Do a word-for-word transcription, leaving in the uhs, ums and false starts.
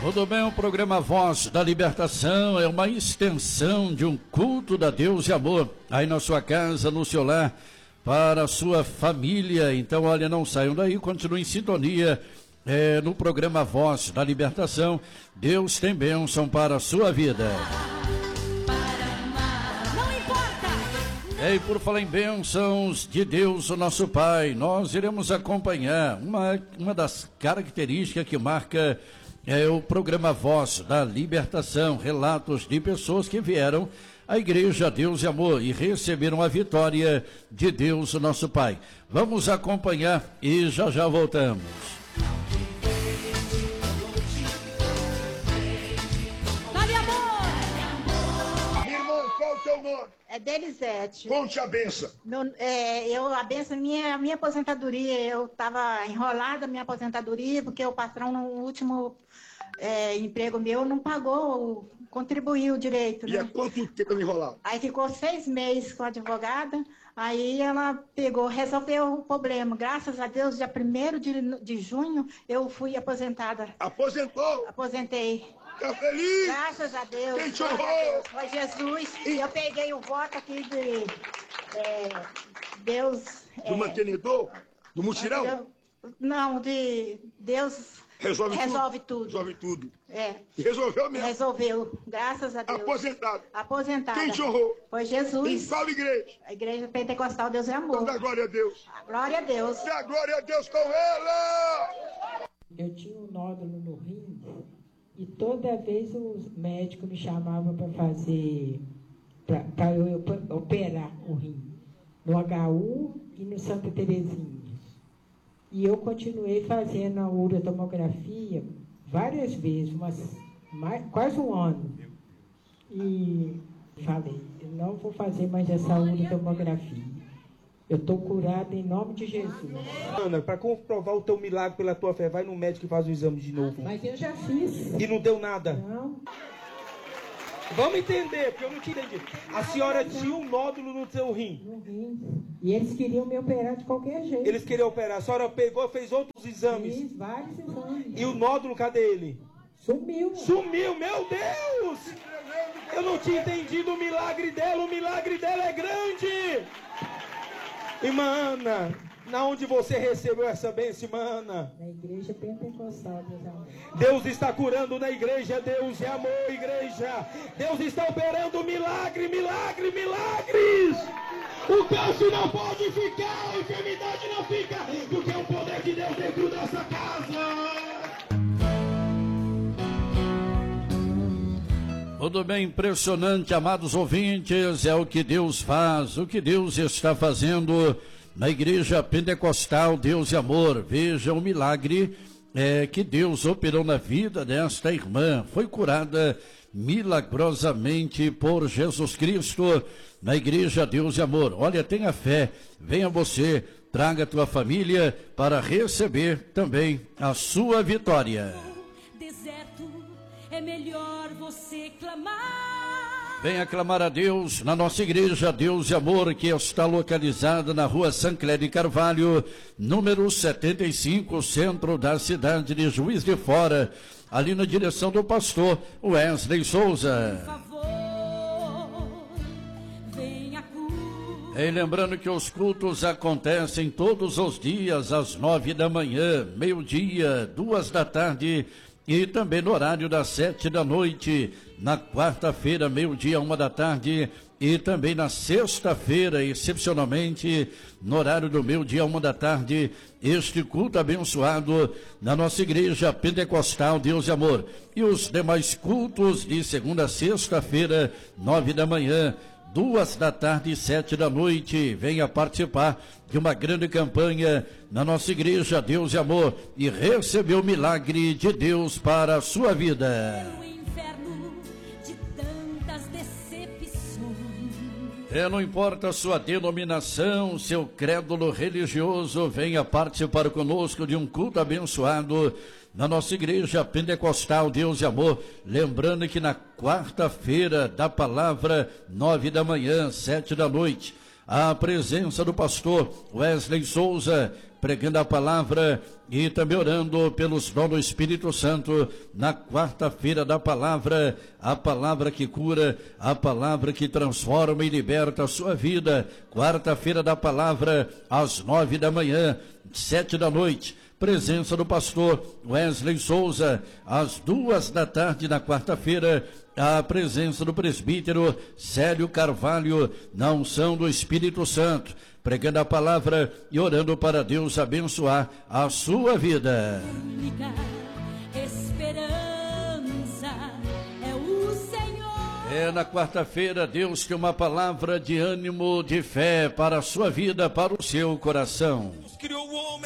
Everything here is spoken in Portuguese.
Tudo bem, o programa Voz da Libertação é uma extensão de um culto da Deus e amor aí na sua casa, no seu lar, para a sua família. Então, olha, não saiam daí, continuem em sintonia é, no programa Voz da Libertação. Deus tem bênção para a sua vida. E por falar em bênçãos de Deus, o nosso Pai, nós iremos acompanhar uma, uma das características que marca é, o programa Voz da Libertação, relatos de pessoas que vieram à Igreja Deus e Amor e receberam a vitória de Deus, o nosso Pai. Vamos acompanhar e já já voltamos. É Delisete. Conte a benção. Meu, é, eu, a benção, minha, minha aposentadoria, eu estava enrolada minha aposentadoria, porque o patrão no último é, emprego meu não pagou, contribuiu direito. E né? há quanto tempo enrolado? Aí ficou seis meses com a advogada, aí ela pegou, resolveu o problema. Graças a Deus, dia primeiro de, de junho, eu fui aposentada. Aposentou? Aposentei. Tá feliz? Graças a Deus. Quem te honrou? Foi Jesus. E eu peguei o voto aqui de é, Deus. Do é, mantenedor? Do mutirão? Eu, não, de Deus resolve, resolve tudo. tudo. Resolve tudo. É. E resolveu mesmo? Resolveu, graças a Deus. Aposentado. Aposentada. Quem te honrou? Foi Jesus. Em qual igreja? A Igreja Pentecostal Deus é Amor. Então dá glória a Deus. A glória a Deus. Dá glória a Deus com ela. Eu tinha um nódulo no rim. E toda vez o médico me chamava para fazer, para eu operar o rim, no H U e no Santa Terezinha. E eu continuei fazendo a urotomografia várias vezes, umas, mais, quase um ano. E falei, eu não vou fazer mais essa urotomografia. Eu estou curada em nome de Jesus. Ana, para comprovar o teu milagre pela tua fé, vai no médico e faz o exame de novo. Mas eu já fiz. E não deu nada? Não. Vamos entender, porque eu não te entendi. A senhora tinha um nódulo no seu rim. No rim. E eles queriam me operar de qualquer jeito. Eles queriam operar. A senhora pegou, fez outros exames. Fiz vários exames. E o nódulo, cadê ele? Sumiu. Sumiu, meu Deus! Eu não tinha entendido o milagre dela. O milagre dela é grande. Irmã Ana, na onde você recebeu essa bênção, irmã Ana? Na Igreja Pentecostal, Deus é Amor. Deus está curando na igreja, Deus é amor, igreja. Deus está operando milagre, milagre, milagres. O câncer não pode ficar, a enfermidade não fica, porque é o poder de Deus dentro dessa casa. Tudo bem, impressionante, amados ouvintes, é o que Deus faz, o que Deus está fazendo na Igreja Pentecostal Deus e Amor. Veja o milagre é, que Deus operou na vida desta irmã. Foi curada milagrosamente por Jesus Cristo na Igreja Deus e Amor. Olha, tenha fé, venha você, traga a tua família para receber também a sua vitória. Deserto, é melhor você clamar. Venha clamar a Deus na nossa Igreja Deus e Amor, que está localizada na rua Sancler de Carvalho, número setenta e cinco, centro da cidade de Juiz de Fora, ali na direção do pastor Wesley Souza. Por favor, venha curar. E lembrando que os cultos acontecem todos os dias às nove da manhã, meio-dia, duas da tarde e também no horário das sete da noite, na quarta-feira, meio-dia, uma da tarde, e também na sexta-feira, excepcionalmente, no horário do meio-dia, uma da tarde, este culto abençoado na nossa Igreja Pentecostal Deus e Amor. E os demais cultos de segunda a sexta-feira, nove da manhã, duas da tarde e sete da noite. Venha participar de uma grande campanha na nossa Igreja Deus e Amor e receber o milagre de Deus para a sua vida. No inferno de tantas decepções. É, não importa a sua denominação, seu crédulo religioso, venha participar conosco de um culto abençoado na nossa Igreja Pentecostal Deus e Amor. Lembrando que na quarta-feira da palavra, nove da manhã, sete da noite, a presença do pastor Wesley Souza, pregando a palavra e também orando pelos dons do Espírito Santo na quarta-feira da palavra, a palavra que cura, a palavra que transforma e liberta a sua vida. Quarta-feira da palavra, às nove da manhã, sete da noite. Presença do pastor Wesley Souza, às duas da tarde na quarta-feira, a presença do presbítero Célio Carvalho, na unção do Espírito Santo, pregando a palavra e orando para Deus abençoar a sua vida. Única esperança é o Senhor. É, na quarta-feira, Deus tem uma palavra de ânimo, de fé para a sua vida, para o seu coração. Deus criou o homem